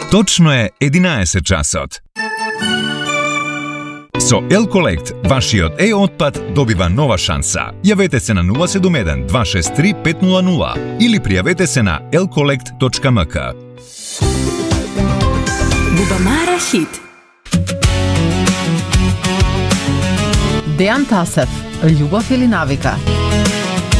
Точно е 11 часот. Со L-Collect, вашиот отпад добива нова шанса. Јавете се на 071 263 500 или пријавете се на lcollect.mk. Бубамара хит. Дејан Тасев, љубов или навика?